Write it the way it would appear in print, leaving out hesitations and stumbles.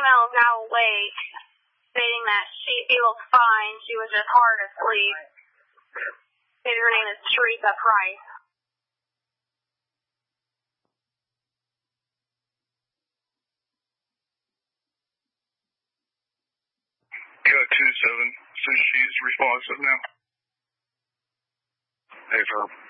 female is now awake, stating that she feels fine. She was just hard asleep. Her name is Teresa Price. Cut 2-7, says she's responsive now. Hey, for